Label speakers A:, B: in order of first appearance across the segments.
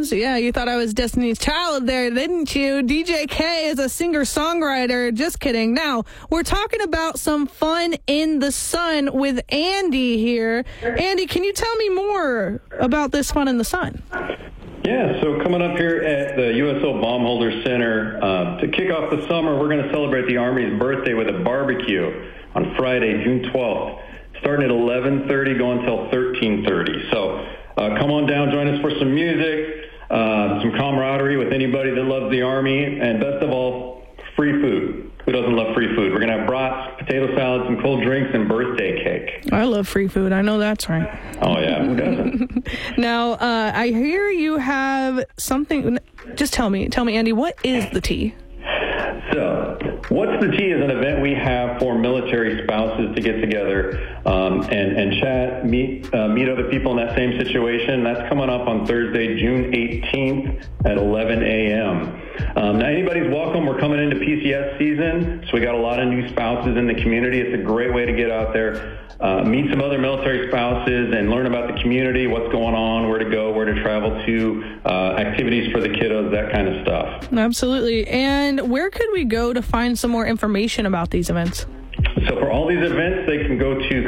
A: Jones. Yeah, you thought I was Destiny's Child there, didn't you? DJ K is a singer-songwriter. Just kidding. Now, we're talking about some fun in the sun with Andy here. Andy, can you tell me more about this fun in the sun?
B: Yeah, so coming up here at the USO Bomb Holder Center, to kick off the summer, we're going to celebrate the Army's birthday with a barbecue on Friday, June 12th, starting at 11:30, going until 13:30. So come on down, join us for some music, some camaraderie with anybody that loves the Army, and best of all, free food. Who doesn't love free food? We're going to have brats, potato salads, some cold drinks, and birthday cake.
A: I love free food. I know that's right.
B: Oh, yeah. Who doesn't?
A: Now, I hear you have something. Just tell me, Andy, what is the tea?
B: So, What's the Tea is an event we have for military spouses to get together and chat, meet other people in that same situation. That's coming up on Thursday, June 18th at 11 a.m. Now, anybody's welcome. We're coming into PCS season, so we got a lot of new spouses in the community. It's a great way to get out there, meet some other military spouses, and learn about the community, what's going on, where to go, where to travel to, activities for the kiddos, that kind of stuff.
A: Absolutely. And where could we go to find some more information about these events?
B: So for all these events, they can go to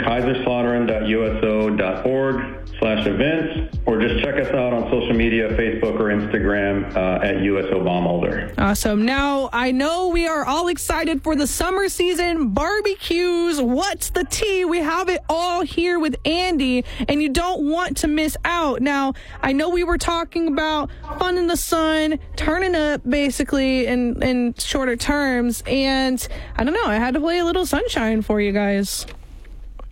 B: kaiserslautern.uso.org/events, or just check us out on social media, Facebook or Instagram at USO Bomb Holder.
A: Awesome. Now, I know we are all excited for the summer season, barbecues, what's the tea? We have it all here with Andy, and you don't want to miss out. Now, I know we were talking about fun in the sun, turning up basically in shorter terms, and I don't know, I had to play a little sunshine for you guys.